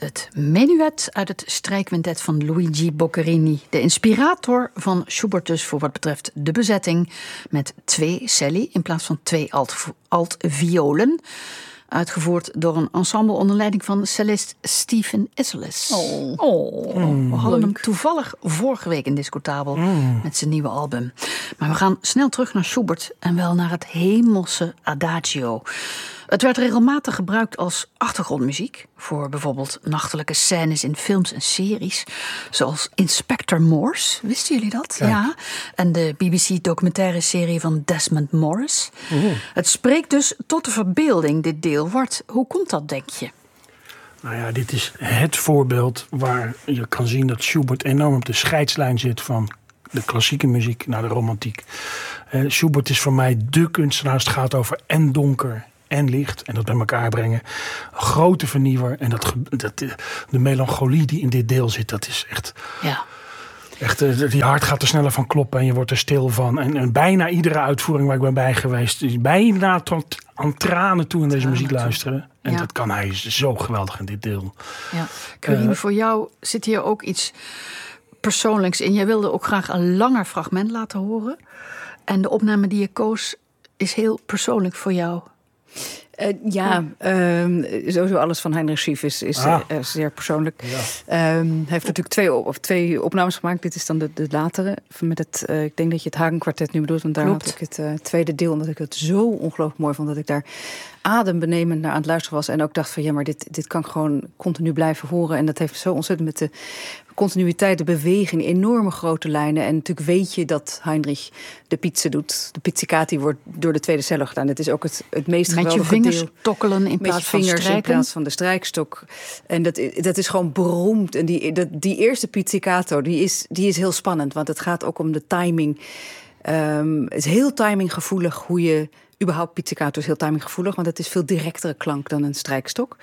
het menuet uit het strijkquintet van Luigi Boccherini. De inspirator van Schubert dus voor wat betreft de bezetting. Met 2 celli in plaats van 2 altviolen. Uitgevoerd door een ensemble onder leiding van cellist Stephen Isserlis. We hadden hem toevallig vorige week in Discutabel met zijn nieuwe album. Maar we gaan snel terug naar Schubert en wel naar het hemelse Adagio. Het werd regelmatig gebruikt als achtergrondmuziek voor bijvoorbeeld nachtelijke scènes in films en series, zoals Inspector Morse. Wisten jullie dat? Ja. En de BBC-documentaire serie van Desmond Morris. Het spreekt dus tot de verbeelding, dit deel. Wart, hoe komt dat, denk je? Nou ja, dit is het voorbeeld waar je kan zien dat Schubert enorm op de scheidslijn zit van de klassieke muziek naar de romantiek. Schubert is voor mij dé kunstenaar als het gaat over en donker en licht en dat bij elkaar brengen. Een grote vernieuwer en de melancholie die in dit deel zit, dat is echt. Ja. Echt, die hart gaat er sneller van kloppen en je wordt er stil van. En bijna iedere uitvoering waar ik ben bij geweest is bijna tot aan tranen toe in deze muziek luisteren. En dat kan hij zo geweldig in dit deel. Ja. Karin, voor jou zit hier ook iets persoonlijks in. Jij wilde ook graag een langer fragment laten horen. En de opname die je koos is heel persoonlijk voor jou. Sowieso alles van Heinrich Schief is zeer persoonlijk. Ja. Hij heeft natuurlijk twee opnames gemaakt. Dit is dan de latere. Met ik denk dat je het Hagen-kwartet nu bedoelt. Want daar had ik het tweede deel. Omdat ik het zo ongelooflijk mooi vond. Dat ik daar adembenemend naar aan het luisteren was. En ook dacht van maar dit kan ik gewoon continu blijven horen. En dat heeft zo ontzettend met de continuïteit, de beweging, enorme grote lijnen. En natuurlijk weet je dat Heinrich de pizza doet. De pizzicati wordt door de tweede cello gedaan. Dat is ook het meest geweldige deel. Met je vingers tokkelen in plaats van strijken. In plaats van de strijkstok. En dat is gewoon beroemd. En die eerste pizzicato, die is heel spannend. Want het gaat ook om de timing. Het is heel timinggevoelig hoe je überhaupt pizzicato is heel timinggevoelig. Want het is veel directere klank dan een strijkstok.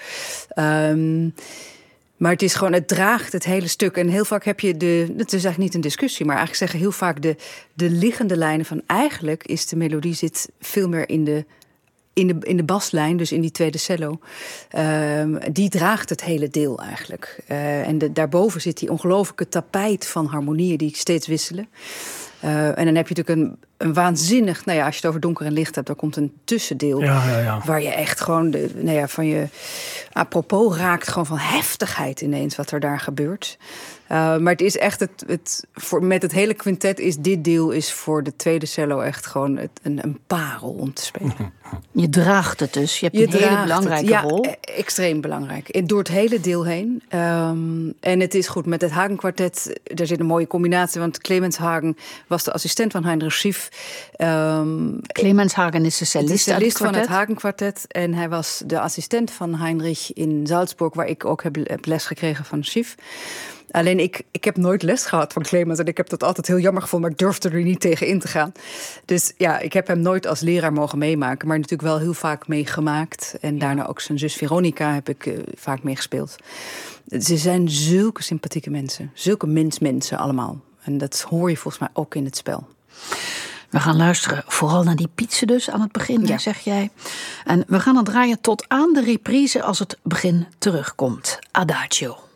Maar het is gewoon, het draagt het hele stuk. En heel vaak heb je het is eigenlijk niet een discussie, maar eigenlijk zeggen heel vaak de liggende lijnen van eigenlijk is de melodie zit veel meer in de baslijn, dus in die tweede cello. Die draagt het hele deel eigenlijk. En daarboven zit die ongelofelijke tapijt van harmonieën die steeds wisselen. En dan heb je natuurlijk een waanzinnig, als je het over donker en licht hebt, dan komt een tussendeel. Waar je echt gewoon van je apropos raakt, gewoon van heftigheid ineens wat er daar gebeurt. Maar het is echt met het hele quintet is dit deel is voor de tweede cello echt gewoon een parel om te spelen. Je draagt het dus. Je hebt een hele belangrijke rol. Ja, extreem belangrijk. Door het hele deel heen. En het is goed, met het Hagen-kwartet, daar zit een mooie combinatie. Want Clemens Hagen was de assistent van Heinrich Schief. Clemens Hagen is de cellist van het Hagen-kwartet. En hij was de assistent van Heinrich in Salzburg, waar ik ook heb les gekregen van Schief. Alleen ik heb nooit les gehad van Clemens. En ik heb dat altijd heel jammer gevonden, maar ik durfde er niet tegen in te gaan. Dus ik heb hem nooit als leraar mogen meemaken. Maar natuurlijk wel heel vaak meegemaakt. En daarna ook zijn zus Veronica heb ik vaak meegespeeld. Ze zijn zulke sympathieke mensen. Zulke mensen allemaal. En dat hoor je volgens mij ook in het spel. We gaan luisteren vooral naar die pizza dus aan het begin, zeg jij. En we gaan dan draaien tot aan de reprise als het begin terugkomt. Adagio.